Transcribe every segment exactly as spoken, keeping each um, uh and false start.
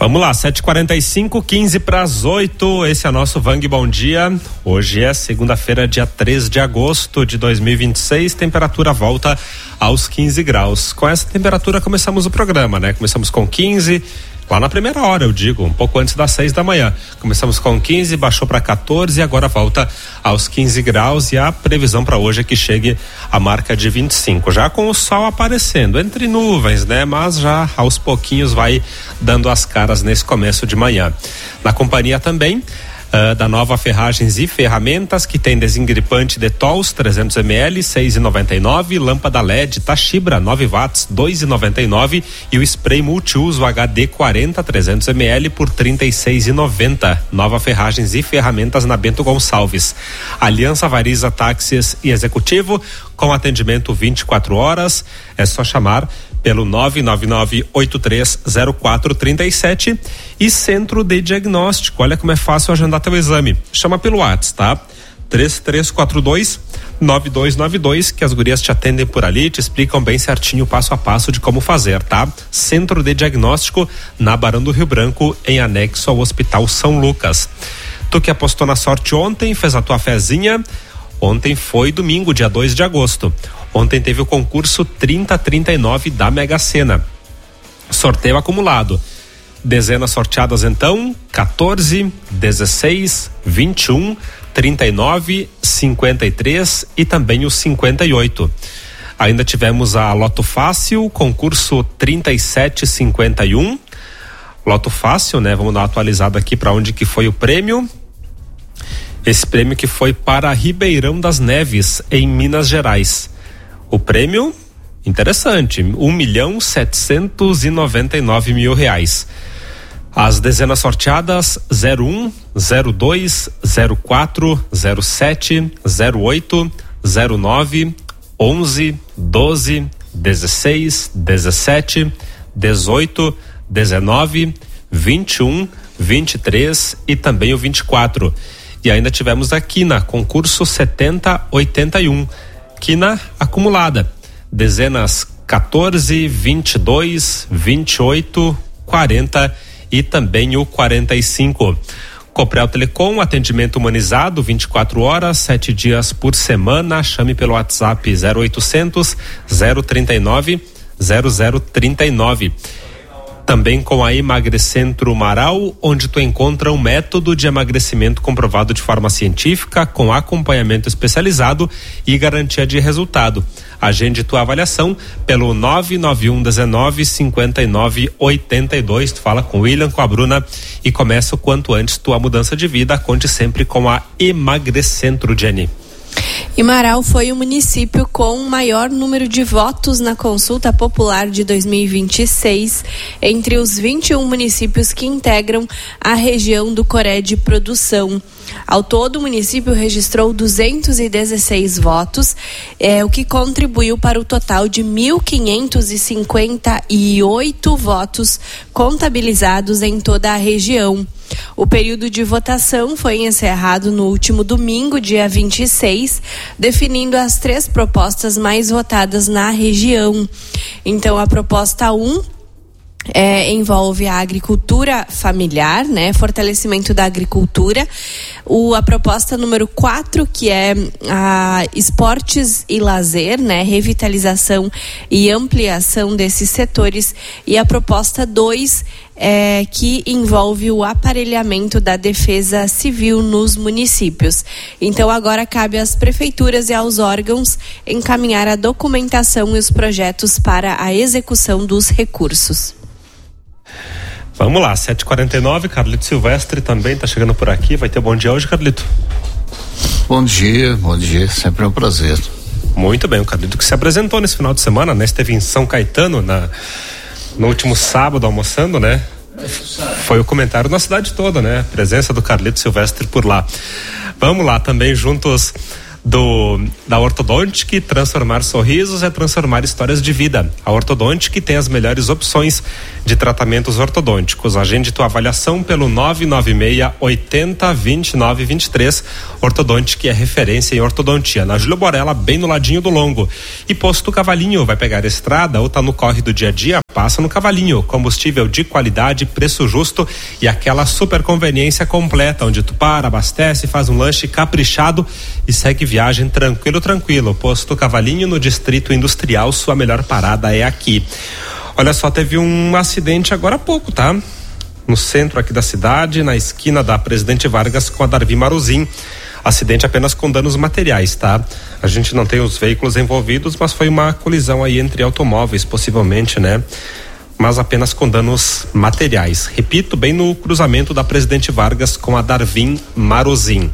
Vamos lá, sete e quarenta e cinco, quinze para as oito, esse é nosso Vang Bom Dia. Hoje é segunda-feira, dia três de agosto de dois mil e vinte e seis, temperatura volta aos quinze graus. Com essa temperatura começamos o programa, né? Começamos com quinze, lá na primeira hora, eu digo, um pouco antes das seis da manhã. Começamos com quinze, baixou para quatorze e agora volta aos quinze graus, e a previsão para hoje é que chegue a marca de vinte e cinco, já com o sol aparecendo entre nuvens, né? Mas já aos pouquinhos vai dando as caras nesse começo de manhã. Na companhia também Uh, da Nova Ferragens e Ferramentas, que tem desengripante Detols trezentos mililitros, seis reais e noventa e nove, lâmpada L E D Tachibra nove watts, dois reais e noventa e nove, e o spray multiuso H D quarenta trezentos mililitros por trinta e seis reais e noventa. Nova Ferragens e Ferramentas na Bento Gonçalves. Aliança Variza Táxis e Executivo, com atendimento vinte e quatro horas. É só chamar pelo nove nove nove oito três zero quatro três sete. E Centro de Diagnóstico, olha como é fácil agendar teu exame. Chama pelo WhatsApp, tá? três três quatro dois nove dois nove dois, que as gurias te atendem por ali, te explicam bem certinho o passo a passo de como fazer, tá? Centro de Diagnóstico, na Barão do Rio Branco, em anexo ao Hospital São Lucas. Tu que apostou na sorte ontem, fez a tua fezinha. Ontem foi domingo, dia dois de agosto. Ontem teve o concurso trinta trinta e nove da Mega Sena. Sorteio acumulado. Dezenas sorteadas então: quatorze, dezesseis, vinte e um, trinta e nove, cinquenta e três e também o cinquenta e oito. Ainda tivemos a Loto Fácil, concurso trinta e sete cinquenta e um. Loto Fácil, né? Vamos dar uma atualizada aqui para onde que foi o prêmio. Esse prêmio que foi para Ribeirão das Neves, em Minas Gerais. O prêmio, interessante, um milhão setecentos e noventa e nove mil reais. As dezenas sorteadas: zero um, zero dois, zero quatro, zero sete, zero oito, zero nove, onze, doze, dezesseis, dezessete, dezoito, dezenove, vinte e um, vinte e três e também o vinte e quatro. E ainda tivemos a Quina, concurso setenta oitenta e um. Quina acumulada, dezenas quatorze, vinte e dois, vinte e oito, quarenta e também o quarenta e cinco. Coprel Telecom, atendimento humanizado, vinte e quatro horas, sete dias por semana. Chame pelo WhatsApp zero oitocentos, zero trinta e nove, zero zero trinta e nove. Também com a Emagrecentro Marau, onde tu encontra um método de emagrecimento comprovado de forma científica, com acompanhamento especializado e garantia de resultado. Agende tua avaliação pelo nove nove um dezenove, cinquenta e nove, oitenta e dois. Tu fala com o William, com a Bruna, e começa o quanto antes tua mudança de vida. Conte sempre com a Emagrecentro, Jenny. E Marau foi o município com o maior número de votos na consulta popular de dois mil e vinte e seis, entre os vinte e um municípios que integram a região do Coré de Produção. Ao todo, o município registrou duzentos e dezesseis votos, é, o que contribuiu para o total de mil quinhentos e cinquenta e oito votos contabilizados em toda a região. O período de votação foi encerrado no último domingo, dia vinte e seis, definindo as três propostas mais votadas na região. Então, a proposta um É, envolve a agricultura familiar, né? Fortalecimento da agricultura. O, a proposta número quatro, que é a esportes e lazer, né? Revitalização e ampliação desses setores. E a proposta dois, é, que envolve o aparelhamento da defesa civil nos municípios. Então, agora cabe às prefeituras e aos órgãos encaminhar a documentação e os projetos para a execução dos recursos. Vamos lá, sete e quarenta e nove, Carlito Silvestre também está chegando por aqui. Vai ter bom dia hoje, Carlito? Bom dia, bom dia, sempre é um prazer. Muito bem, o Carlito que se apresentou nesse final de semana, né? Esteve em São Caetano na, no último sábado almoçando, né? Foi o comentário na cidade toda, né? A presença do Carlito Silvestre por lá. Vamos lá, também juntos do, da Ortodontic. Transformar sorrisos é transformar histórias de vida. A Ortodontic tem as melhores opções de tratamentos ortodônticos. Agende tua avaliação pelo nove nove seis, oitenta, vinte e nove, vinte e três. Ortodontic é referência em ortodontia. Na Júlio Borella, bem no ladinho do Longo. E Posto Cavalinho, vai pegar a estrada ou tá no corre do dia a dia? passa no Cavalinho. Combustível de qualidade, preço justo e aquela super conveniência completa, onde tu para, abastece, faz um lanche caprichado e segue viagem tranquilo, tranquilo. Posto Cavalinho, no Distrito Industrial, sua melhor parada é aqui. Olha só, teve um acidente agora há pouco, tá? No centro aqui da cidade, na esquina da Presidente Vargas com a Darvi Maruzin. Acidente apenas com danos materiais, tá? A gente não tem os veículos envolvidos, mas foi uma colisão aí entre automóveis, possivelmente, né? Mas apenas com danos materiais. Repito, bem no cruzamento da Presidente Vargas com a Darvi Maruzin.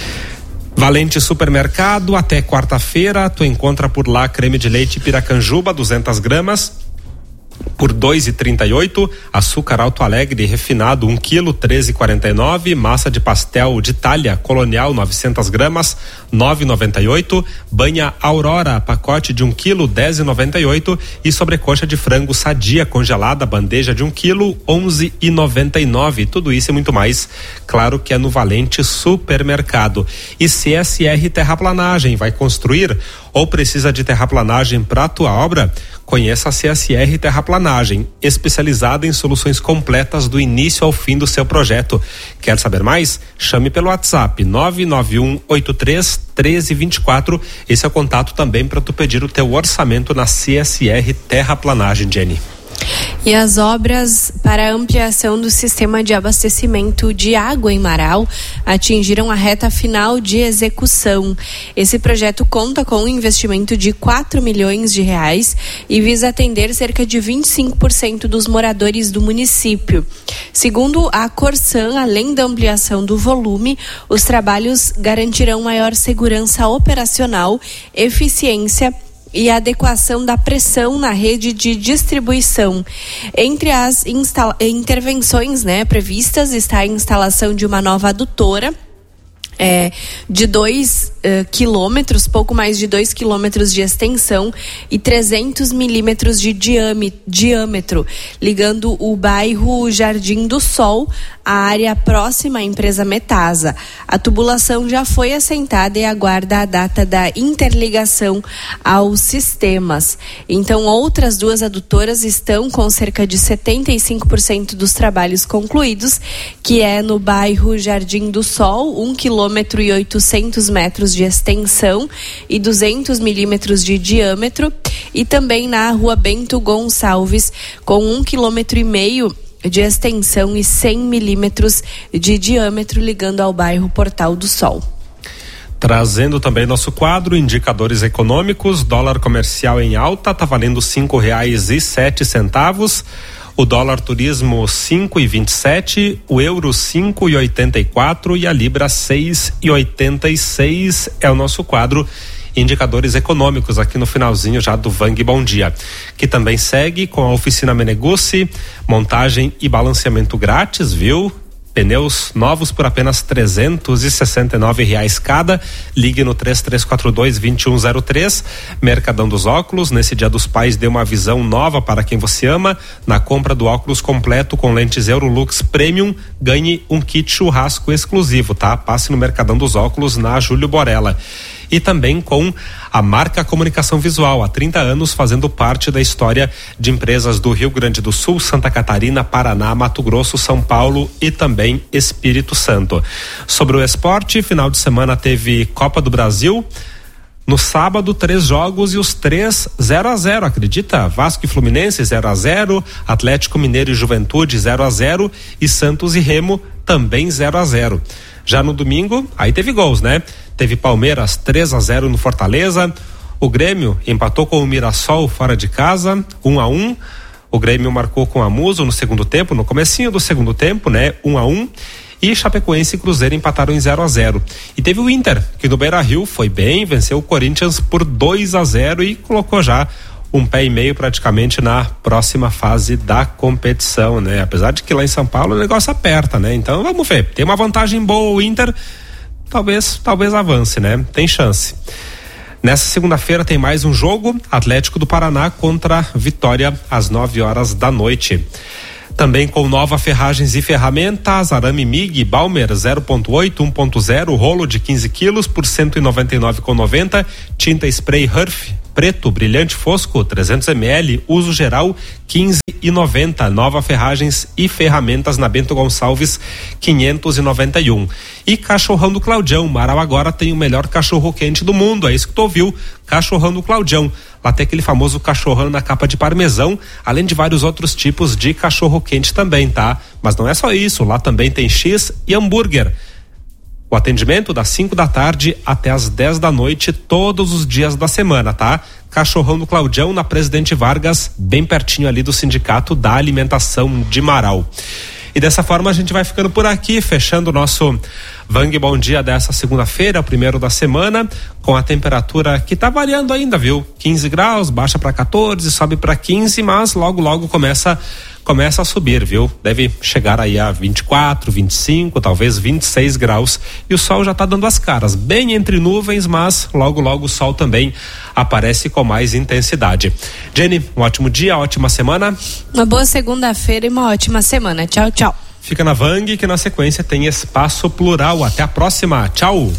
Valente Supermercado, até quarta-feira, tu encontra por lá creme de leite Piracanjuba, duzentas gramas. Por dois reais e trinta e oito, açúcar Alto Alegre refinado um quilo, treze reais e quarenta e nove, massa de pastel de talha colonial novecentas gramas, nove reais e noventa e oito, banha Aurora pacote de um quilo, dez reais e noventa e oito e sobrecoxa de frango sadia congelada bandeja de um quilo, onze reais e noventa e nove. Tudo isso e muito mais, claro que é no Valente Supermercado. E C S R Terraplanagem, vai construir ou precisa de terraplanagem para a tua obra? Conheça a C S R Terraplanagem, especializada em soluções completas do início ao fim do seu projeto. Quer saber mais? Chame pelo WhatsApp nove nove um oito três um três dois quatro. Esse é o contato também para tu pedir o teu orçamento na C S R Terraplanagem, Jenny. E as obras para a ampliação do sistema de abastecimento de água em Marau atingiram a reta final de execução. Esse projeto conta com um investimento de quatro milhões de reais e visa atender cerca de vinte e cinco por cento dos moradores do município. Segundo a Corsan, além da ampliação do volume, os trabalhos garantirão maior segurança operacional, eficiência e adequação da pressão na rede de distribuição. Entre as instala- intervenções, né, previstas está a instalação de uma nova adutora É, de dois uh, quilômetros, pouco mais de dois quilômetros de extensão e trezentos milímetros de diâme, diâmetro, ligando o bairro Jardim do Sol à área próxima à empresa Metasa. A tubulação já foi assentada e aguarda a data da interligação aos sistemas. Então, outras duas adutoras estão com cerca de setenta e cinco por cento dos trabalhos concluídos, que é no bairro Jardim do Sol, um quilômetro e oitocentos metros de extensão e duzentos milímetros de diâmetro, e também na rua Bento Gonçalves, com um quilômetro e meio de extensão e cem milímetros de diâmetro, ligando ao bairro Portal do Sol. Trazendo também nosso quadro, indicadores econômicos, dólar comercial em alta, tá valendo cinco reais e sete centavos. O dólar turismo cinco e vinte e sete, o euro cinco e oitenta e quatro e a libra seis e oitenta e seis. É o nosso quadro Indicadores Econômicos aqui no finalzinho já do Vang Bom Dia, que também segue com a oficina Menegucci, montagem e balanceamento grátis, viu? Pneus novos por apenas trezentos e sessenta e nove reais cada. Ligue no três três quatro dois, dois um zero três. Mercadão dos Óculos, nesse Dia dos Pais, dê uma visão nova para quem você ama. Na compra do óculos completo com lentes Eurolux Premium, ganhe um kit churrasco exclusivo, tá? Passe no Mercadão dos Óculos, na Júlio Borella. E também com a Marca Comunicação Visual, há trinta anos fazendo parte da história de empresas do Rio Grande do Sul, Santa Catarina, Paraná, Mato Grosso, São Paulo e também Espírito Santo. Sobre o esporte, final de semana teve Copa do Brasil. No sábado, três jogos e os três zero a zero, acredita? Vasco e Fluminense zero a zero, Atlético Mineiro e Juventude zero a zero e Santos e Remo também zero a zero. Já no domingo, aí teve gols, né? Teve Palmeiras três a zero no Fortaleza, o Grêmio empatou com o Mirassol fora de casa, um a um. O Grêmio marcou com a Muso no segundo tempo, no comecinho do segundo tempo, né? um a um. E Chapecoense e Cruzeiro empataram em zero a zero. E teve o Inter, que no Beira-Rio foi bem, venceu o Corinthians por dois a zero e colocou já um pé e meio praticamente na próxima fase da competição, né? Apesar de que lá em São Paulo o negócio aperta, né? Então vamos ver, tem uma vantagem boa o Inter, talvez, talvez avance, né? Tem chance. Nessa segunda-feira tem mais um jogo, Atlético do Paraná contra Vitória às nove horas da noite. Também com Nova Ferragens e Ferramentas, arame M I G, Balmer zero ponto oito, um ponto zero, rolo de quinze quilos por cento e noventa e nove reais e noventa centavos, tinta spray Herf preto, brilhante fosco, trezentos mililitros, uso geral, quinze reais e noventa centavos. Nova Ferragens e Ferramentas na Bento Gonçalves, quinhentos e noventa e um. E Cachorrão do Claudião, Marau agora tem o melhor cachorro quente do mundo, é isso que tu ouviu, Cachorrão do Claudião. Lá tem aquele famoso cachorrão na capa de parmesão, além de vários outros tipos de cachorro quente também, tá? Mas não é só isso, lá também tem X e hambúrguer. O atendimento das cinco da tarde até as dez da noite, todos os dias da semana, tá? Cachorrão do Claudião, na Presidente Vargas, bem pertinho ali do Sindicato da Alimentação de Marau. E dessa forma a gente vai ficando por aqui, fechando o nosso Vang Bom Dia dessa segunda-feira, o primeiro da semana, com a temperatura que tá variando ainda, viu? quinze graus, baixa para quatorze, sobe para quinze, mas logo logo começa começa a subir, viu? Deve chegar aí a vinte e quatro, vinte e cinco, talvez vinte e seis graus, e o sol já tá dando as caras, bem entre nuvens, mas logo logo o sol também aparece com mais intensidade. Jenny, um ótimo dia, ótima semana. Uma boa segunda-feira e uma ótima semana. Tchau, tchau. Fica na Vang, que na sequência tem Espaço Plural. Até a próxima. Tchau.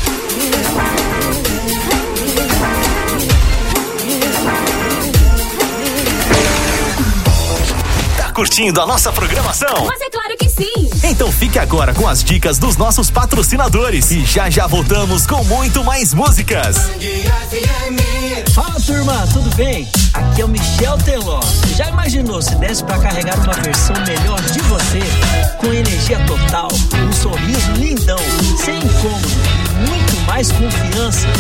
Curtindo a nossa programação? Mas é claro que sim! Então fique agora com as dicas dos nossos patrocinadores e já já voltamos com muito mais músicas. Fala, turma, tudo bem? Aqui é o Michel Teló. Já imaginou se desse pra carregar uma versão melhor de você? Com energia total, um sorriso lindão, sem incômodo e muito mais confiança?